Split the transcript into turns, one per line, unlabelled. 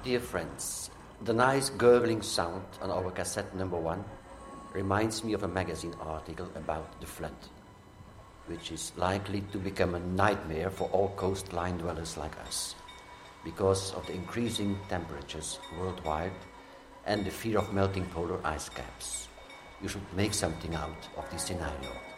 Dear friends, the nice gurgling sound on our cassette number 1 reminds me of a magazine article about the flood, which is likely to become a nightmare for all coastline dwellers like us, because of the increasing temperatures worldwide and the fear of melting polar ice caps. You should make something out of this scenario.